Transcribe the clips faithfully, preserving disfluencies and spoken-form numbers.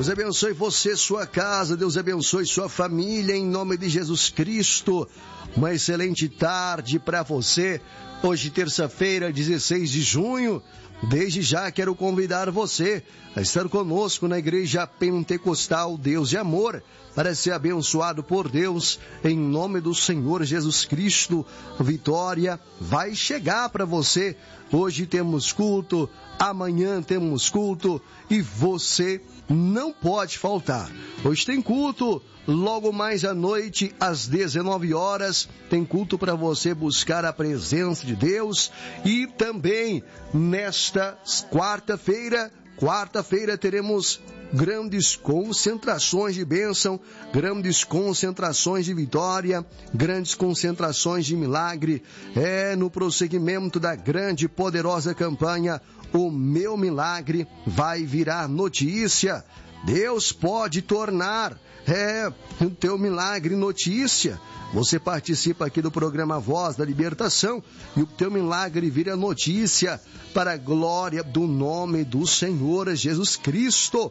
Deus abençoe você, sua casa, Deus abençoe sua família, em nome de Jesus Cristo. Uma excelente tarde para você. Hoje, terça-feira, dezesseis de junho. Desde já quero convidar você a estar conosco na Igreja Pentecostal Deus de Amor, para ser abençoado por Deus, em nome do Senhor Jesus Cristo. Vitória vai chegar para você. Hoje temos culto, amanhã temos culto e você não pode faltar. Hoje tem culto, logo mais à noite, às dezenove horas, tem culto para você buscar a presença de Deus. E também nesta quarta-feira, quarta-feira teremos grandes concentrações de bênção, grandes concentrações de vitória, grandes concentrações de milagre. É no prosseguimento da grande e poderosa campanha, o meu milagre vai virar notícia. Deus pode tornar é, o teu milagre notícia. Você participa aqui do programa Voz da Libertação e o teu milagre vira notícia para a glória do nome do Senhor Jesus Cristo.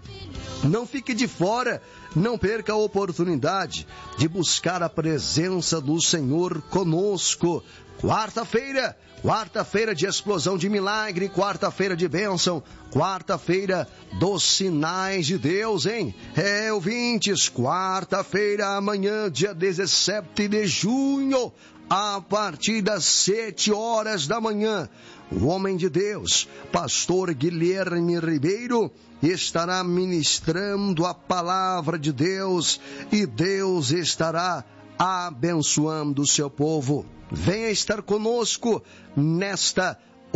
Não fique de fora, não perca a oportunidade de buscar a presença do Senhor conosco. Quarta-feira, quarta-feira de explosão de milagre, quarta-feira de bênção, quarta-feira dos sinais de Deus, hein? É, ouvintes, quarta-feira, amanhã, dia dezessete de junho, a partir das sete horas da manhã, o homem de Deus, pastor Guilherme Ribeiro, estará ministrando a palavra de Deus e Deus estará abençoando o seu povo. Venha estar conosco nesta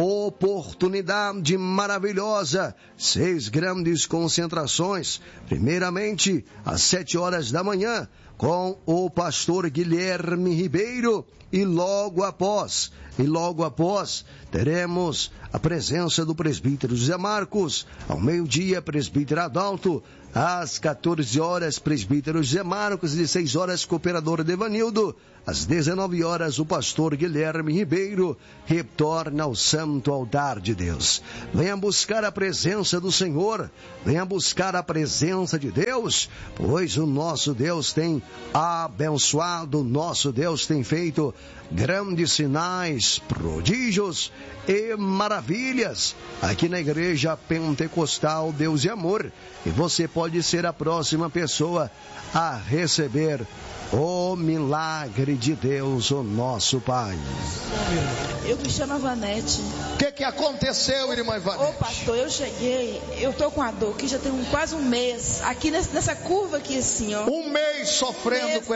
oportunidade maravilhosa. Seis grandes concentrações. Primeiramente, às sete horas da manhã, com o pastor Guilherme Ribeiro. E logo após, e logo após, teremos a presença do presbítero José Marcos. Ao meio-dia, presbítero Adalto. Às quatorze horas, presbítero José Marcos. Às dezesseis horas, cooperador Devanildo. Às dezenove horas, o pastor Guilherme Ribeiro retorna ao santo altar de Deus. Venha buscar a presença do Senhor. Venha buscar a presença de Deus, pois o nosso Deus tem abençoado, o nosso Deus tem feito grandes sinais, prodígios e maravilhas aqui na Igreja Pentecostal Deus de Amor. E você pode ser a próxima pessoa a receber o milagre de Deus, o nosso Pai. Eu me chamo Vanete. O que que aconteceu, irmã Vanete? Ô pastor, eu cheguei, eu tô com a dor que já tem um, quase um mês, aqui nessa, nessa curva aqui assim, ó. Um mês sofrendo mês. com